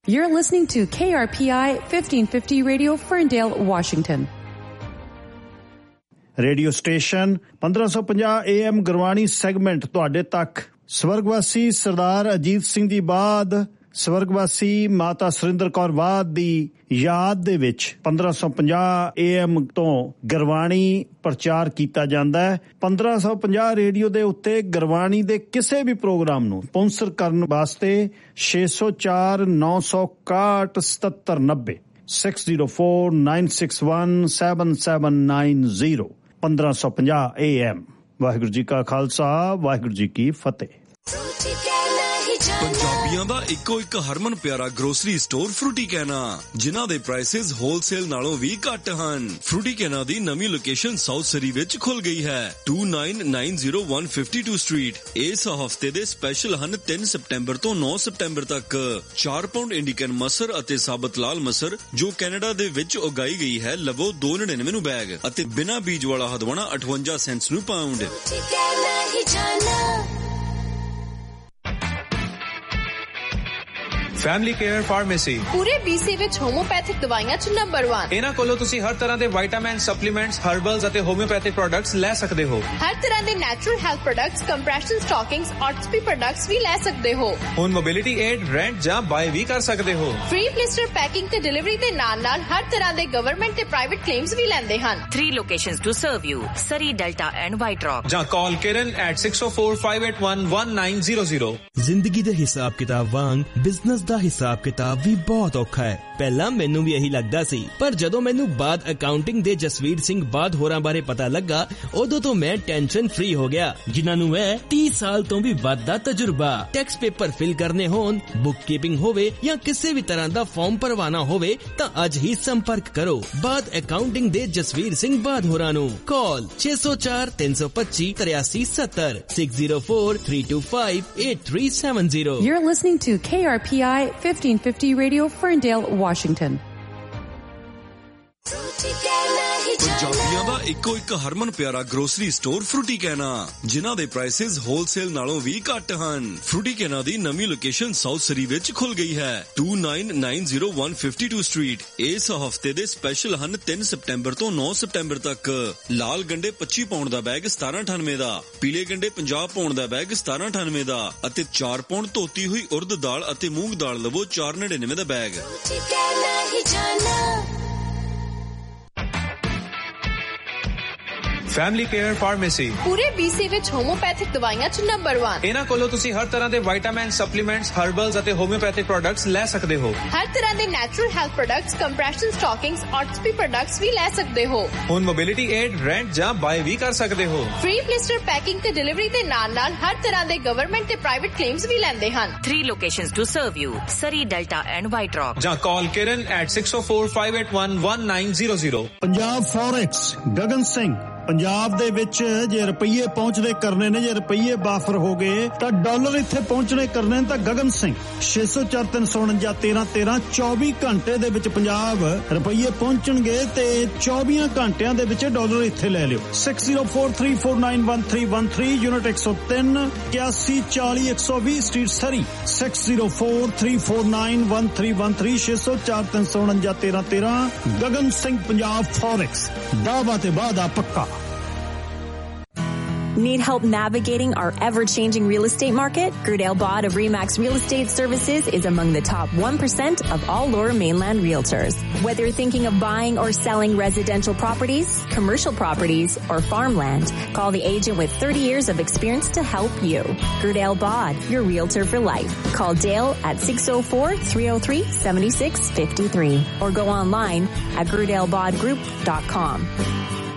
You're listening to KRPI 1550 Radio, Ferndale, Washington. Radio station 1550 AM Gurbani segment ਤੁਹਾਡੇ ਤੱਕ। ਸਵਰਗਵਾਸੀ ਸਰਦਾਰ ਅਜੀਤ ਸਿੰਘ ਜੀ ਬਾਦ, ਸਵਰਗਵਾਸੀ ਮਾਤਾ ਸੁਰਿੰਦਰ ਕੌਰ ਬਾਦ ਦੀ ਯਾਦ ਦੇ ਵਿੱਚ 1550 AM ਤੋਂ ਗੁਰਬਾਣੀ ਪ੍ਰਚਾਰ ਕੀਤਾ ਜਾਂਦਾ ਹੈ। 1550 ਰੇਡੀਓ ਦੇ ਉੱਤੇ ਗੁਰਬਾਣੀ ਦੇ ਕਿਸੇ ਵੀ ਪ੍ਰੋਗਰਾਮ ਨੂੰ ਸਪਾਂਸਰ ਕਰਨ ਵਾਸਤੇ 604 961 7790 6049617790 1550 AM। ਵਾਹਿਗੁਰੂ ਜੀ ਕਾ ਖਾਲਸਾ, ਵਾਹਿਗੁਰੂ ਜੀ ਕੀ ਫਤਿਹ। ਪੰਜਾਬੀਆਂ ਦਾ ਇੱਕੋ ਇੱਕ ਹਰਮਨ ਪਿਆਰਾ ਗਰੋਸਰੀ ਸਟੋਰ ਫਰੂਟੀ ਕੈਨਾ, ਜਿਨ੍ਹਾਂ ਦੇ ਪ੍ਰਾਈਸਿਸ ਹੋਲਸੇਲ ਨਾਲੋਂ ਵੀ ਘੱਟ ਹਨ। ਫਰੂਟੀ ਕੈਨਾ ਦੀ ਨਵੀਂ ਲੋਕੇਸ਼ਨ ਸਾਊਥ ਸਰੀ ਵਿੱਚ ਖੁੱਲ ਗਈ ਹੈ, 2990 ਸਟਰੀਟ। ਇਸ ਹਫਤੇ ਦੇ ਸਪੈਸ਼ਲ ਹਨ 3 ਸਤੰਬਰ ਤੋਂ 9 ਸਤੰਬਰ ਤੱਕ 4 ਪਾਉਂਡ ਇੰਡੀਕਨ ਮਸਰ ਅਤੇ ਸਾਬਤ ਲਾਲ ਮਸਰ ਜੋ ਕੈਨੇਡਾ ਦੇ ਵਿੱਚ ਉਗਾਈ ਗਈ ਹੈ ਲਵੋ 299 ਨੂੰ ਬੈਗ, ਅਤੇ ਬਿਨਾਂ ਬੀਜ ਵਾਲਾ ਹਦਵਾਣਾ 58 ਸੈਂਟਸ ਨੂੰ ਪਾਉਂਡ। ਫੈਮਿਲੀ ਕੇਅਰ ਫਾਰਮੇਸੀ ਪੂਰੇ BC ਵਿੱਚ ਹੋਮੋਪੈਥਿਕ ਦਵਾਈਆਂ 'ਚ ਨੰਬਰ 1। ਇਹਨਾਂ ਕੋਲੋਂ ਤੁਸੀਂ ਹਰ ਤਰ੍ਹਾਂ ਦੇ ਵਿਟਾਮਿਨ, ਸਪਲੀਮੈਂਟਸ, ਹਰਬਲਸ ਅਤੇ ਹੋਮਿਓਪੈਥਿਕ ਪ੍ਰੋਡਕਟਸ ਲੈ ਸਕਦੇ ਹੋ। ਹਰ ਤਰ੍ਹਾਂ ਦੇ natural health products, compression ਸਟਾਕਿੰਗਸ, ਆਰਥੋਪੀ products ਵੀ ਲੈ ਸਕਦੇ ਹੋ। ਹੁਣ ਮੋਬਿਲਿਟੀ ਏਡ, ਰੈਂਟ ਜਾਂ ਬਾਏ ਵੀ ਕਰ ਸਕਦੇ ਹੋ। ਫ੍ਰੀ ਬਲਿਸਟਰ ਪੈਕਿੰਗ ਤੇ ਡਿਲੀਵਰੀ ਦੇ ਨਾਲ-ਨਾਲ ਹਰ ਤਰ੍ਹਾਂ ਦੇ ਗਵਰਨਮੈਂਟ ਤੇ ਪ੍ਰਾਈਵੇਟ ਕਲੇਮਸ ਵੀ ਲੈਂਦੇ ਹਨ। 3 locations to serve you: Surrey, Delta and White Rock. ਜਾਂ ਕਾਲ ਕਿਰਨ at 6045811900। ਜ਼ਿੰਦਗੀ ਦੇ ਹਿਸਾਬ ਕਿਤਾਬ ਵਾਂਗ ਬਿਜ਼ਨਸ ਦਾ ਹਿਸਾਬ ਕਿਤਾਬ ਵੀ ਬਹੁਤ ਔਖਾ ਹੈ। ਪਹਿਲਾਂ ਮੈਨੂੰ ਵੀ ਇਹੀ ਲੱਗਦਾ ਸੀ, ਪਰ ਜਦੋਂ ਮੈਨੂੰ ਬਾਦ ਅਕਾਊਂਟਿੰਗ ਦੇ ਜਸਵੀਰ ਸਿੰਘ ਬਾਦ ਹੋਰਾਂ ਬਾਰੇ ਪਤਾ ਲੱਗਾ, ਉਦੋਂ ਤੋਂ ਮੈਂ ਟੈਨਸ਼ਨ ਫ੍ਰੀ ਹੋ ਗਿਆ, ਜਿਨ੍ਹਾਂ ਨੂੰ ਹੈ 30 ਸਾਲ ਤੋਂ ਵੀ ਵੱਧ ਦਾ ਤਜਰਬਾ। ਟੈਕਸ ਪੇਪਰ ਫਿਲ ਕਰਨੇ ਹੋਣ, ਬੁੱਕ ਕੀਪਿੰਗ ਹੋਵੇ ਜਾਂ ਕਿਸੇ ਵੀ ਤਰ੍ਹਾਂ ਦਾ ਫਾਰਮ ਭਰਵਾਣਾ ਹੋਵੇ ਤਾਂ ਅੱਜ ਹੀ ਸੰਪਰਕ ਕਰੋ ਬਾਦ ਅਕਾਊਂਟਿੰਗ ਦੇ ਜਸਵੀਰ ਸਿੰਘ ਬਾਦ ਹੋਰਾਂ ਨੂੰ। ਕਾਲ 604 325 8370 604 325 8370। You're listening to KRPI 1550 Radio, Ferndale, Washington. ਪੰਜਾਬੀਆਂ ਦਾ ਇੱਕੋ ਇੱਕ ਹਰਮਨ ਪਿਆਰਾ ਗਰੋਸਰੀ ਸਟੋਰ ਫਰੂਟੀ ਕੈਨਾ, ਜਿਨ੍ਹਾਂ ਦੇ ਪ੍ਰਾਈਸਿਸ ਹੋਲਸੇਲ ਨਾਲੋਂ ਵੀ ਘੱਟ ਹਨ। ਫਰੂਟੀ ਕੈਨਾ ਦੀ ਨਵੀਂ ਲੋਕੇਸ਼ਨ ਸਾਊਥ ਸਰੀ ਵਿੱਚ ਖੁੱਲ ਗਈ ਹੈ, 2990 ਸਟਰੀਟ। ਇਸ ਹਫਤੇ ਦੇ ਸਪੈਸ਼ਲ ਹਨ 3 ਸਤੰਬਰ ਤੋਂ 9 ਸਤੰਬਰ ਤੱਕ ਲਾਲ ਗੰਡੇ 25 ਪਾਉਂਡ ਦਾ ਬੈਗ 1798 ਦਾ, ਪੀਲੇ ਗੰਡੇ 50 ਪਾਉਂਡ ਦਾ ਬੈਗ 1798 ਦਾ, ਅਤੇ 4 ਪਾਉਂਡ ਧੋਤੀ ਹੋਈ ਉੜਦ ਦਾਲ ਅਤੇ ਮੂੰਗ ਦਾਲ ਲਵੋ 499 ਦਾ ਬੈਗ। ਫੈਮਿਲੀ ਕੇਅਰ ਫਾਰਮੇਸੀ ਪੂਰੇ BC ਵਿੱਚ ਹੋਮੋਪੈਥਿਕ ਦਵਾਈਆਂ 'ਚ ਨੰਬਰ 1। ਇਹਨਾਂ ਕੋਲੋਂ ਤੁਸੀਂ ਹਰ ਤਰ੍ਹਾਂ ਦੇ ਵਿਟਾਮਿਨ, ਸਪਲੀਮੈਂਟਸ, ਹਰਬਲਸ ਅਤੇ ਹੋਮਿਓਪੈਥਿਕ ਪ੍ਰੋਡਕਟਸ ਲੈ ਸਕਦੇ ਹੋ। ਹਰ ਤਰ੍ਹਾਂ ਦੇ natural health products, compression ਸਟਾਕਿੰਗਸ, ਆਰਥੋਪੀ products ਵੀ ਲੈ ਸਕਦੇ ਹੋ। ਹੁਣ ਮੋਬਿਲਿਟੀ ਏਡ, ਰੈਂਟ ਜਾਂ ਬਾਏ ਵੀ ਕਰ ਸਕਦੇ ਹੋ। ਫ੍ਰੀ ਬਲਿਸਟਰ ਪੈਕਿੰਗ ਤੇ ਡਿਲੀਵਰੀ ਦੇ ਨਾਲ-ਨਾਲ ਹਰ ਤਰ੍ਹਾਂ ਦੇ ਗਵਰਨਮੈਂਟ ਤੇ ਪ੍ਰਾਈਵੇਟ ਕਲੇਮਸ ਵੀ ਲੈਂਦੇ ਹਨ। 3 locations to serve you: Surrey, Delta and White Rock. ਜਾਂ ਕਾਲ ਕਿਰਨ at 6045811900। ਪੰਜਾਬ ਫੋਰੈਕਸ ਗਗਨ ਸਿੰਘ। ਪੰਜਾਬ ਦੇ ਵਿੱਚ ਜੇ ਰੁਪਈਏ ਪਹੁੰਚਦੇ ਕਰਨੇ ਨੇ, ਜੇ ਰੁਪਈਏ ਬਾਫਰ ਹੋ ਗਏ ਤਾਂ ਡਾਲਰ ਇੱਥੇ ਪਹੁੰਚਣੇ ਕਰਨੇ ਤਾਂ ਗਗਨ ਸਿੰਘ 604 349 1313 24 ਘੰਟੇ ਦੇ ਵਿੱਚ ਪੰਜਾਬ ਰੁਪਈਏ ਪਹੁੰਚਣਗੇ ਤੇ 24 ਘੰਟਿਆਂ ਦੇ ਵਿੱਚ ਡਾਲਰ ਇੱਥੇ ਲੈ ਲਿਓ। 6043491313 ਯੂਨਿਟ 103 8140 120 ਸਟਰੀਟ ਸਰੀ 6043491313 604 349 1313 ਗਗਨ ਸਿੰਘ ਪੰਜਾਬ ਫੋਰੈਕਸ। ਦਾਅਵਾ ਤੇ ਵਾਅਦਾ ਪੱਕਾ। Need help navigating our ever-changing real estate market? Gerdale Bod of Remax Real Estate Services is among the top 1% of all Lower Mainland realtors. Whether you're thinking of buying or selling residential properties, commercial properties, or farmland, call the agent with 30 years of experience to help you. Gerdale Bod, your realtor for life. Call Dale at 604-303-7653 or go online at gerdalebodgroup.com.